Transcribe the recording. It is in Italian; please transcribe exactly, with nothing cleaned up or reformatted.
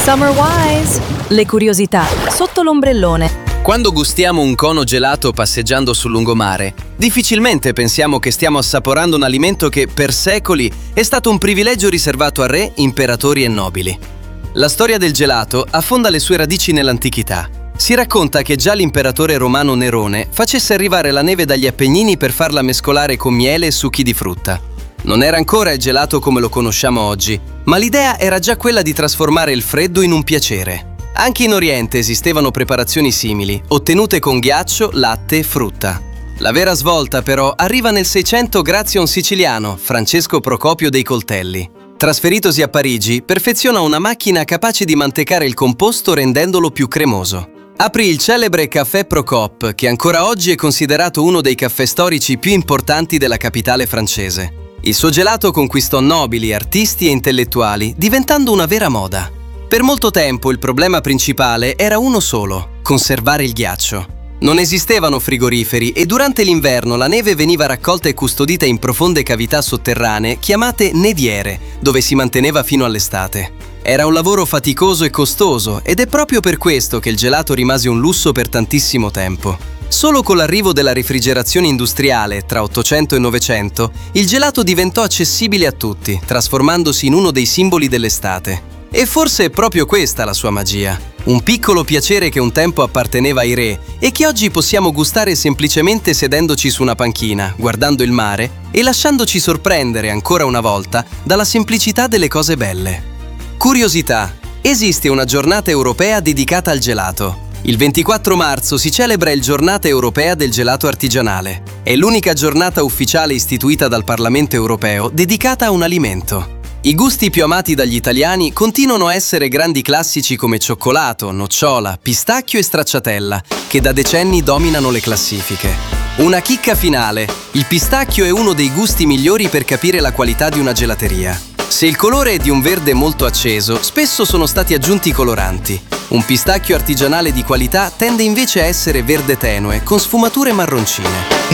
Summer Wise, le curiosità sotto l'ombrellone. Quando gustiamo un cono gelato passeggiando sul lungomare, difficilmente pensiamo che stiamo assaporando un alimento che, per secoli, è stato un privilegio riservato a re, imperatori e nobili. La storia del gelato affonda le sue radici nell'antichità. Si racconta che già l'imperatore romano Nerone facesse arrivare la neve dagli Appennini per farla mescolare con miele e succhi di frutta. Non era ancora il gelato come lo conosciamo oggi, ma l'idea era già quella di trasformare il freddo in un piacere. Anche in Oriente esistevano preparazioni simili, ottenute con ghiaccio, latte e frutta. La vera svolta, però, arriva nel Seicento grazie a un siciliano, Francesco Procopio dei Coltelli. Trasferitosi a Parigi, perfeziona una macchina capace di mantecare il composto rendendolo più cremoso. Aprì il celebre Caffè Procop, che ancora oggi è considerato uno dei caffè storici più importanti della capitale francese. Il suo gelato conquistò nobili, artisti e intellettuali, diventando una vera moda. Per molto tempo il problema principale era uno solo: conservare il ghiaccio. Non esistevano frigoriferi e durante l'inverno la neve veniva raccolta e custodita in profonde cavità sotterranee chiamate neviere, dove si manteneva fino all'estate. Era un lavoro faticoso e costoso ed è proprio per questo che il gelato rimase un lusso per tantissimo tempo. Solo con l'arrivo della refrigerazione industriale tra Ottocento e Novecento, il gelato diventò accessibile a tutti, trasformandosi in uno dei simboli dell'estate. E forse è proprio questa la sua magia. Un piccolo piacere che un tempo apparteneva ai re e che oggi possiamo gustare semplicemente sedendoci su una panchina, guardando il mare e lasciandoci sorprendere ancora una volta dalla semplicità delle cose belle. Curiosità: esiste una giornata europea dedicata al gelato. Il ventiquattro marzo si celebra il Giornata Europea del Gelato Artigianale. È l'unica giornata ufficiale istituita dal Parlamento Europeo dedicata a un alimento. I gusti più amati dagli italiani continuano a essere grandi classici come cioccolato, nocciola, pistacchio e stracciatella, che da decenni dominano le classifiche. Una chicca finale: il pistacchio è uno dei gusti migliori per capire la qualità di una gelateria. Se il colore è di un verde molto acceso, spesso sono stati aggiunti coloranti. Un pistacchio artigianale di qualità tende invece a essere verde tenue, con sfumature marroncine.